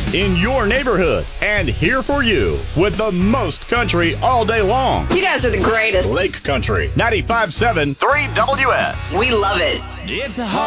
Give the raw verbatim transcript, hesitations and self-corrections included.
in your neighborhood and here for you with the most country all day long. You guys are the greatest. Lake Country ninety-five point seven three W S. We love it. It's a hard